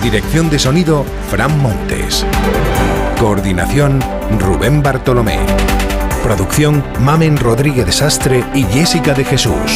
Dirección de sonido, Fran Montes. Coordinación, Rubén Bartolomé. Producción, Mamen Rodríguez Sastre y Jessica de Jesús.